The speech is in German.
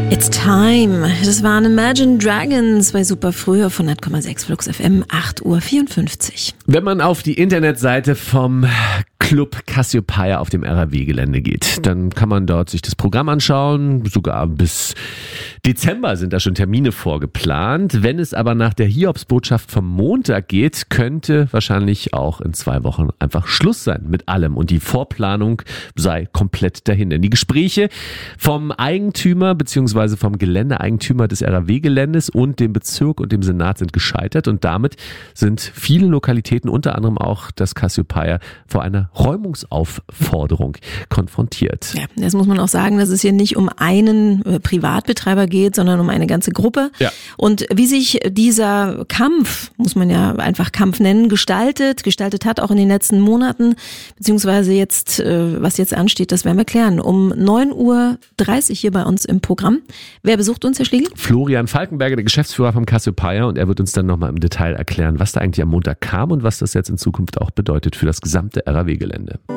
It's time. Das waren Imagine Dragons bei Super früher von 100,6 Flux FM, 8:54 Uhr. Wenn man auf die Internetseite vom Club Cassiopeia auf dem RAW-Gelände geht, dann kann man dort sich das Programm anschauen. Sogar bis Dezember sind da schon Termine vorgeplant. Wenn es aber nach der Hiobsbotschaft vom Montag geht, könnte wahrscheinlich auch in 2 Wochen einfach Schluss sein mit allem und die Vorplanung sei komplett dahin. Denn die Gespräche vom Eigentümer bzw. vom Geländeeigentümer des RAW-Geländes und dem Bezirk und dem Senat sind gescheitert und damit sind viele Lokalitäten, unter anderem auch das Cassiopeia, vor einer Räumungsaufforderung konfrontiert. Ja, das muss man auch sagen, dass es hier nicht um einen Privatbetreiber geht, sondern um eine ganze Gruppe. Ja. Und wie sich dieser Kampf, muss man ja einfach Kampf nennen, gestaltet hat, auch in den letzten Monaten, beziehungsweise jetzt, was jetzt ansteht, das werden wir klären. Um 9:30 Uhr hier bei uns im Programm. Wer besucht uns, Herr Schlegel? Florian Falkenberger, der Geschäftsführer vom Cassiopeia, und er wird uns dann nochmal im Detail erklären, was da eigentlich am Montag kam und was das jetzt in Zukunft auch bedeutet für das gesamte RAW-Gelände.